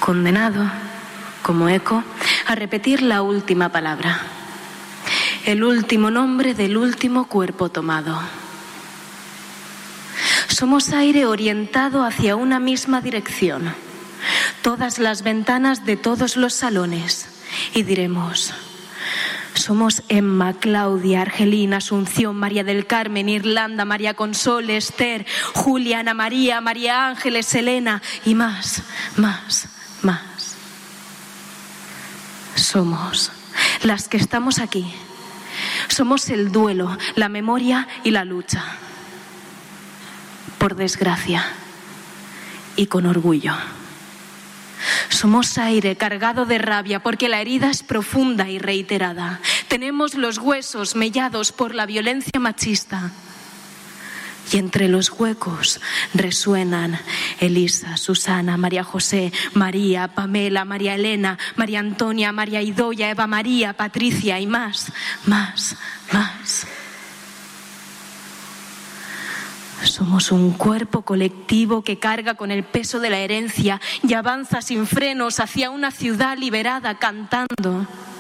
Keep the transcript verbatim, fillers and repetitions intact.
condenado, como eco, a repetir la última palabra, el último nombre del último cuerpo tomado. Somos aire orientado hacia una misma dirección, todas las ventanas de todos los salones, y diremos: somos Emma, Claudia, Argelina, Asunción, María del Carmen, Irlanda, María Console, Esther, Julia, Ana María, María Ángeles, Elena y más, más, más. Somos las que estamos aquí. Somos el duelo, la memoria y la lucha. Por desgracia y con orgullo. Somos aire cargado de rabia porque la herida es profunda y reiterada. Tenemos los huesos mellados por la violencia machista. Y entre los huecos resuenan Elisa, Susana, María José, María, Pamela, María Elena, María Antonia, María Idoia, Eva María, Patricia y más, más, más. Somos un cuerpo colectivo que carga con el peso de la herencia y avanza sin frenos hacia una ciudad liberada cantando.